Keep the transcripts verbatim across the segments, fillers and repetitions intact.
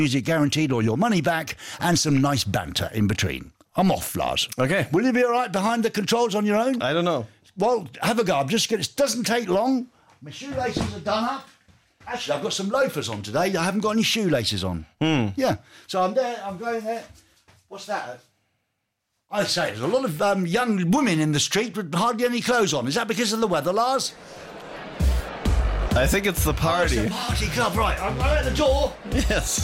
music guaranteed or your money back, and some nice banter in between. I'm off, Lars. Okay. Will you be all right behind the controls on your own? I don't know. Well, have a go. I'm just going to... It doesn't take long. My shoelaces are done up. Actually, I've got some loafers on today. I haven't got any shoelaces on. Hmm. Yeah. So I'm there. I'm going there. What's that? I say, there's a lot of um, young women in the street with hardly any clothes on. Is that because of the weather, Lars? I think it's the party. Oh, it's a party club, right. I'm right at the door. Yes.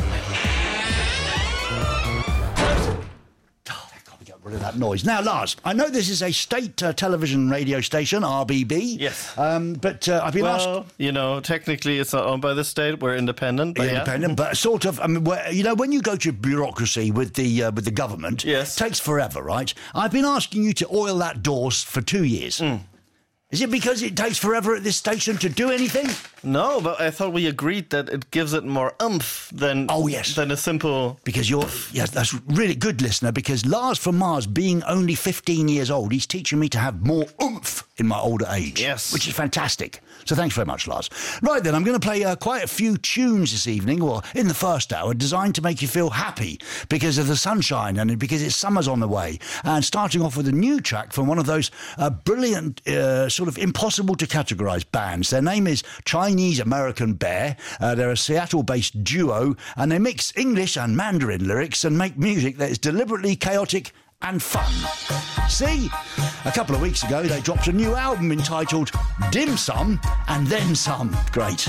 Rid of that noise. Now, Lars, I know this is a state uh, television radio station, R B B. Yes. Um, but uh, I've been well, asked... you know, technically it's not owned by the state. We're independent. But independent, yeah. but sort of, I mean, where, you know, when you go to bureaucracy with the uh, with the government, yes. it takes forever, right? I've been asking you to oil that door for two years. Mm. Is it because it takes forever at this station to do anything? No, but I thought we agreed that it gives it more oomph than oh yes than a simple. Because you're yes, that's really good, listener. Because Lars from Mars, being only fifteen years old, he's teaching me to have more oomph in my older age. Yes, which is fantastic. So thanks very much, Lars. Right then, I'm going to play uh, quite a few tunes this evening, or in the first hour, designed to make you feel happy because of the sunshine and because it's summer's on the way. And starting off with a new track from one of those uh, brilliant, uh, sort of impossible to categorise bands. Their name is Chinese American Bear. Uh, they're a Seattle-based duo, and they mix English and Mandarin lyrics and make music that is deliberately chaotic and fun. See, a couple of weeks ago they dropped a new album entitled Dim Sum and Then Some. Great.